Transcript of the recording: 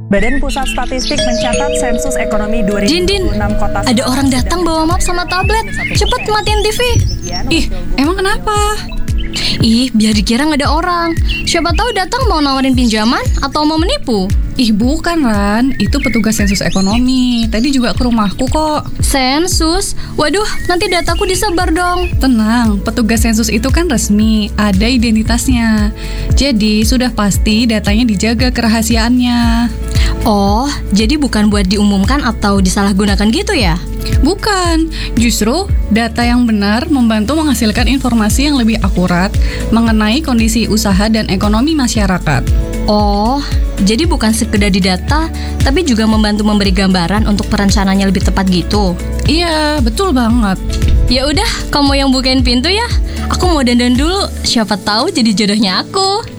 Badan Pusat Statistik mencatat sensus ekonomi Din, 2026 kota ada orang datang bawa map sama tablet. Cepet matiin TV. Ih, emang kenapa? Ih, biar dikira nggak ada orang. Siapa tahu datang mau nawarin pinjaman atau mau menipu. Ih, bukan Ran, itu petugas sensus ekonomi. Tadi juga ke rumahku kok. Sensus? Waduh, nanti dataku disebar dong. Tenang, petugas sensus itu kan resmi, ada identitasnya. Jadi sudah pasti datanya dijaga kerahasiaannya. Oh, jadi bukan buat diumumkan atau disalahgunakan gitu ya? Bukan, justru data yang benar membantu menghasilkan informasi yang lebih akurat mengenai kondisi usaha dan ekonomi masyarakat. Oh, jadi bukan sekedar didata, tapi juga membantu memberi gambaran untuk perencanaannya lebih tepat gitu. Iya, betul banget. Ya udah, kamu yang bukain pintu ya. Aku mau dandan dulu, siapa tahu jadi jodohnya aku.